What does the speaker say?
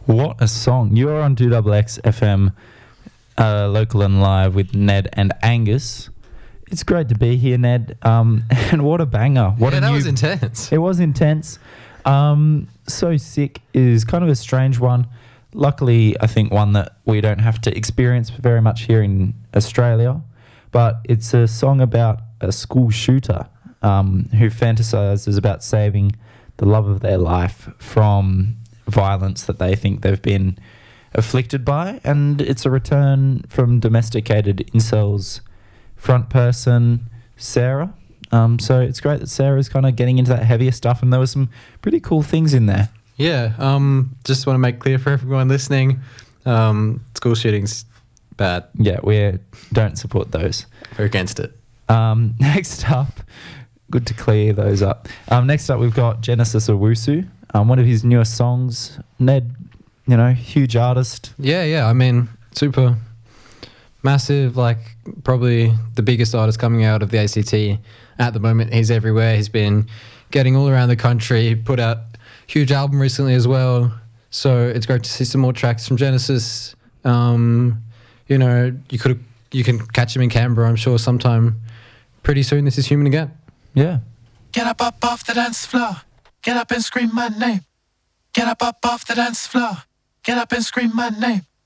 What a song. You're on 2XX FM, local and live with Ned and Angus. It's great to be here, Ned. And what a banger. That was intense. It was intense. So Sick is kind of a strange one. Luckily, I think one that we don't have to experience very much here in Australia. But it's a song about a school shooter who fantasizes about saving the love of their life from violence that they think they've been afflicted by. And it's a return from domesticated incels front person, Sarah. So it's great that Sarah's kind of getting into that heavier stuff, and there were some pretty cool things in there. Yeah, just want to make clear for everyone listening, school shootings, bad. Yeah, we don't support those. We're against it. Next up, good to clear those up. Next up, we've got Genesis Owusu, one of his newest songs. Ned, huge artist. Yeah, I mean, super massive, like probably the biggest artist coming out of the ACT at the moment. He's everywhere. He's been getting all around the country, put out a huge album recently as well. So it's great to see some more tracks from Genesis. You can catch him in Canberra, I'm sure, sometime pretty soon. This is Human again. Yeah. Get up off the dance floor. Get up and scream my name. Get up off the dance floor. Get up and scream my name.